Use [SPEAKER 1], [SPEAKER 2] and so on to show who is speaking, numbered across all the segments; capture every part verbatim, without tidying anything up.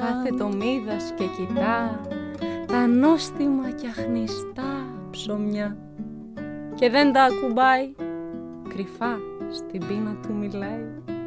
[SPEAKER 1] Κάθετο μύδας και κοιτά τα νόστιμα και αχνιστά ψωμιά και δεν τα ακουμπάει, κρυφά στην πείνα του μιλάει.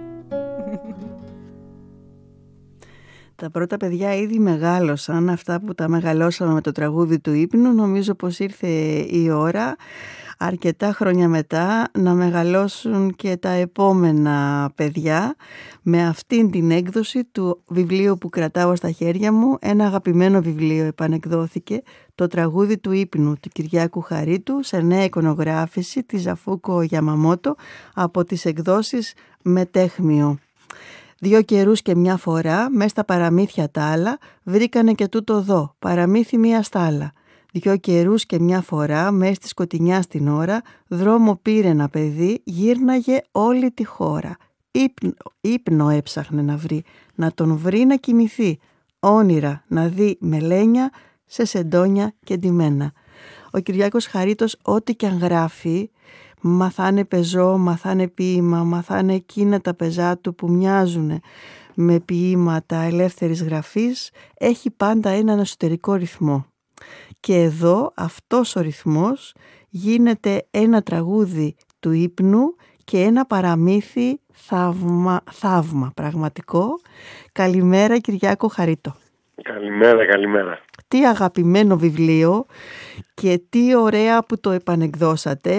[SPEAKER 2] Τα πρώτα παιδιά ήδη μεγάλωσαν, αυτά που τα μεγαλώσαμε με το τραγούδι του ύπνου. Νομίζω πως ήρθε η ώρα αρκετά χρόνια μετά να μεγαλώσουν και τα επόμενα παιδιά με αυτήν την έκδοση του βιβλίου που κρατάω στα χέρια μου. Ένα αγαπημένο βιβλίο επανεκδόθηκε, το τραγούδι του ύπνου του Κυριάκου Χαρίτου, σε νέα εικονογράφηση της Ζαφούκο Γιαμαμότο από τις εκδόσεις Μετέχμιο. Δύο καιρούς και μια φορά, μες στα παραμύθια τα άλλα, βρήκανε και τούτο εδώ, παραμύθι μία στάλα. Δυο καιρούς και μια φορά, μες στη σκοτεινιά στην ώρα, δρόμο πήρε ένα παιδί, γύρναγε όλη τη χώρα. Ύπνο, ύπνο έψαχνε να βρει, να τον βρει να κοιμηθεί. Όνειρα να δει μελένια σε σεντόνια και ντυμένα. Ο Κυριάκος Χαρίτος, ό,τι κι αν γράφει, μαθάνε πεζό, μαθάνε ποίημα, μαθάνε εκείνα τα πεζά του που μοιάζουν με ποίηματα ελεύθερης γραφής, έχει πάντα έναν εσωτερικό ρυθμό. Και εδώ αυτός ο ρυθμός γίνεται ένα τραγούδι του ύπνου και ένα παραμύθι θαύμα, θαύμα πραγματικό. Καλημέρα Κυριάκο Χαρίτο.
[SPEAKER 3] Καλημέρα, καλημέρα.
[SPEAKER 2] Τι αγαπημένο βιβλίο και τι ωραία που το επανεκδώσατε.